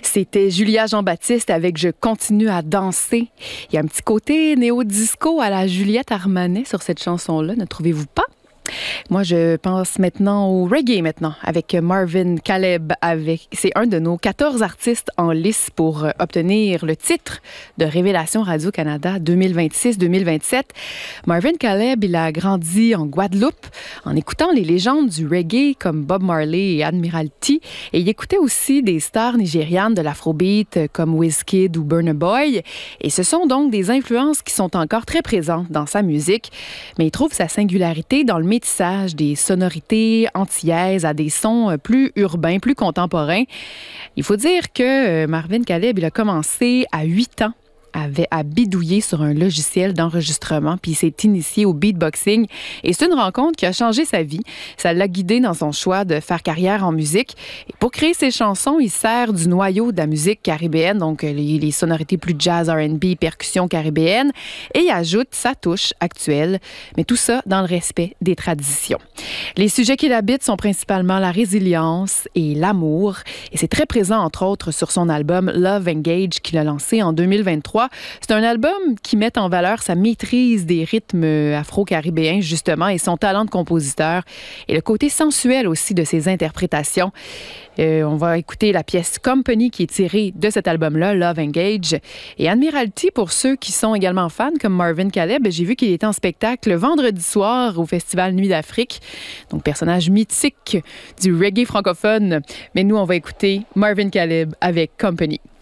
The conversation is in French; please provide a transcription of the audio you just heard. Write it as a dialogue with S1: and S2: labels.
S1: C'était Julia Jean-Baptiste avec Je continue à danser. Il y a un petit côté néo-disco à la Juliette Armanet sur cette chanson-là, ne trouvez-vous pas? Moi, je pense maintenant au reggae avec Marvin Caleb. C'est un de nos 14 artistes en lice pour obtenir le titre de Révélation Radio-Canada 2026-2027. Marvin Caleb, il a grandi en Guadeloupe en écoutant les légendes du reggae comme Bob Marley et Admiralty. Et il écoutait aussi des stars nigérianes de l'afrobeat comme Wizkid ou Burna Boy. Et ce sont donc des influences qui sont encore très présentes dans sa musique. Mais il trouve sa singularité dans le métissage des sonorités antillaises à des sons plus urbains, plus contemporains. Il faut dire que Marvin Caleb, il a commencé à 8 ans à bidouiller sur un logiciel d'enregistrement, puis il s'est initié au beatboxing. Et c'est une rencontre qui a changé sa vie. Ça l'a guidé dans son choix de faire carrière en musique. Et pour créer ses chansons, il sert du noyau de la musique caribéenne, donc les sonorités plus jazz, R&B, percussions caribéennes, et il ajoute sa touche actuelle, mais tout ça dans le respect des traditions. Les sujets qu'il habite sont principalement la résilience et l'amour, et c'est très présent, entre autres, sur son album Love Engage qu'il a lancé en 2023. C'est un album qui met en valeur sa maîtrise des rythmes afro-caribéens, justement, et son talent de compositeur, et le côté sensuel aussi de ses interprétations. On va écouter la pièce Company qui est tirée de cet album-là, Love Engage. Et Admiralty, pour ceux qui sont également fans, comme Marvin Caleb, j'ai vu qu'il était en spectacle vendredi soir au Festival Nuit d'Afrique. Donc, personnage mythique du reggae francophone. Mais nous, on va écouter Marvin Caleb avec Company.